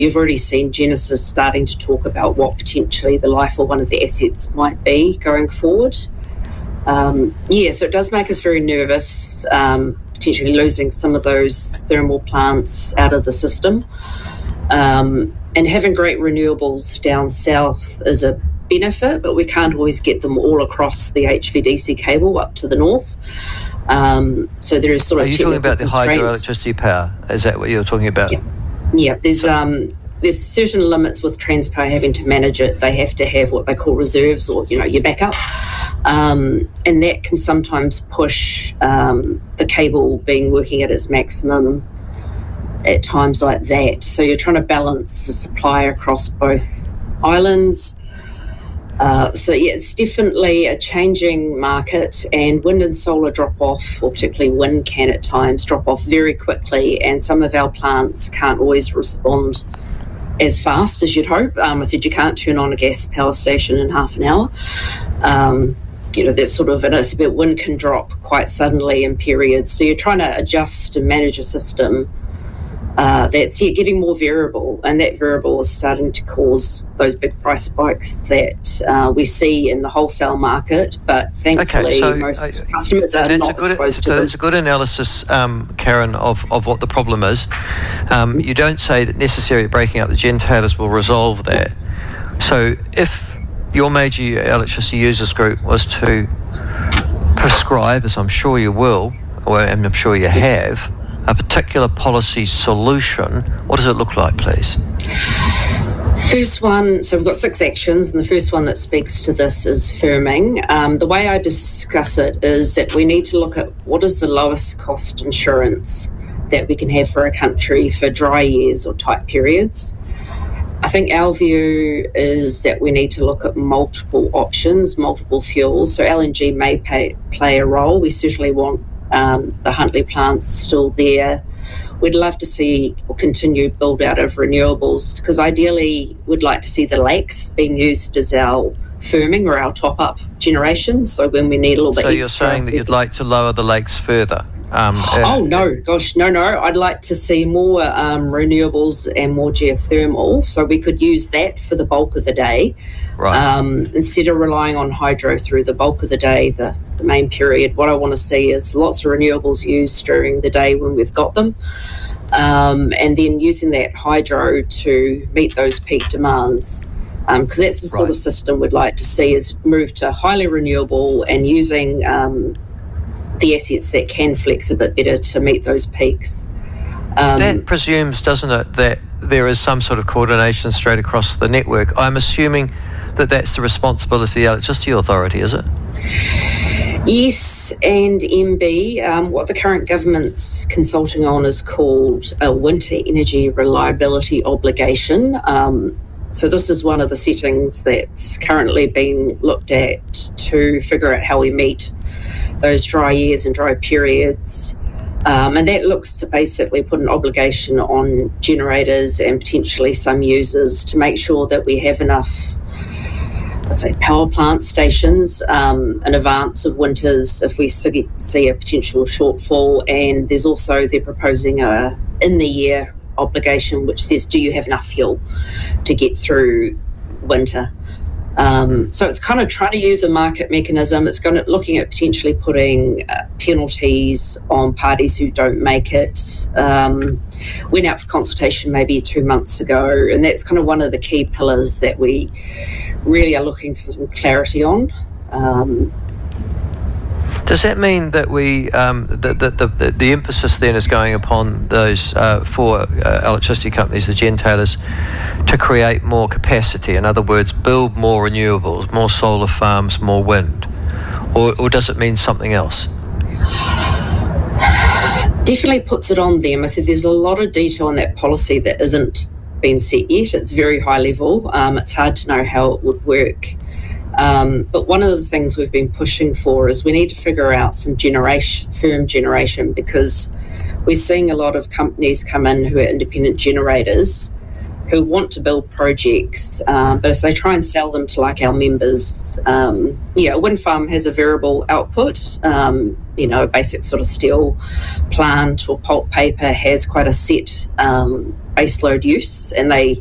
you've already seen Genesis starting to talk about what potentially the life of one of the assets might be going forward. So it does make us very nervous, potentially losing some of those thermal plants out of the system. And having great renewables down south is a benefit, but we can't always get them all across the HVDC cable up to the north. So there is sort of. Are you talking about the hydroelectricity power? Is that what you're talking about? Yeah. There's certain limits with Transpower having to manage it. They have to have what they call reserves, or your backup, and that can sometimes push the cable being working at its maximum at times like that. So you're trying to balance the supply across both islands. It's definitely a changing market, and wind and solar drop off, or particularly wind can at times drop off very quickly, and some of our plants can't always respond as fast as you'd hope. I said you can't turn on a gas power station in half an hour. There's sort of, and it's about wind can drop quite suddenly in periods. So you're trying to adjust and manage a system that's getting more variable, and that variable is starting to cause those big price spikes that we see in the wholesale market. But thankfully, most customers are not exposed to them. So it's a good analysis, Karen, of what the problem is. You don't say that necessarily breaking up the gentailers will resolve that. So if your major electricity users group was to prescribe, as I'm sure you will, or I'm sure you have, a particular policy solution, what does it look like, please? First one, so we've got 6 actions, and the first one that speaks to this is firming. The way I discuss it is that we need to look at what is the lowest cost insurance that we can have for a country for dry years or tight periods. I think our view is that we need to look at multiple options, multiple fuels. So LNG may play a role. We certainly want the Huntly plant's still there. We'd love to see or continue build out of renewables, because ideally we'd like to see the lakes being used as our firming or our top-up generation. So when we need a little bit extra. So you're saying that you'd like to lower the lakes further? No. I'd like to see more renewables and more geothermal, so we could use that for the bulk of the day, right. Instead of relying on hydro through the bulk of the day, the main period. What I want to see is lots of renewables used during the day when we've got them, and then using that hydro to meet those peak demands. Because that's the sort of system we'd like to see, is move to highly renewable and using the assets that can flex a bit better to meet those peaks. That presumes, doesn't it, that there is some sort of coordination straight across the network. I'm assuming that that's the responsibility of the Electricity Authority, is it? Yes, and MB, what the current government's consulting on is called a winter energy reliability obligation. So this is one of the settings that's currently being looked at to figure out how we meet those dry years and dry periods. And that looks to basically put an obligation on generators and potentially some users to make sure that we have enough, let's say, power plant stations in advance of winters if we see a potential shortfall. And there's also, they're proposing a in-the-year obligation which says, do you have enough fuel to get through winter? So it's kind of trying to use a market mechanism. It's looking at potentially putting penalties on parties who don't make it. Went out for consultation maybe 2 months ago, and that's kind of one of the key pillars that we really are looking for some clarity on. Does that mean that the emphasis then is going upon those 4 electricity companies, the gentailers, to create more capacity? In other words, build more renewables, more solar farms, more wind? Or does it mean something else? Definitely puts it on them. I said there's a lot of detail in that policy that isn't been set yet. It's very high level. It's hard to know how it would work. But one of the things we've been pushing for is we need to figure out some firm generation, because we're seeing a lot of companies come in who are independent generators who want to build projects, but if they try and sell them to like our members, a wind farm has a variable output, a basic sort of steel plant or pulp paper has quite a set baseload use, and they